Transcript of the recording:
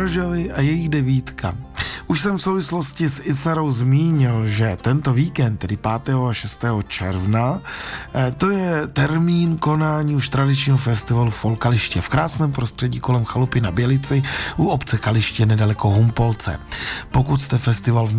Ambrožovi a jejich devítka. Už jsem v souvislosti s Isarou zmínil, že tento víkend, tedy 5. a 6. června, to je termín konání už tradičního festivalu Folk Kaliště v krásném prostředí kolem chalupy na Bělici u obce Kaliště nedaleko Humpolce. Pokud jste festival v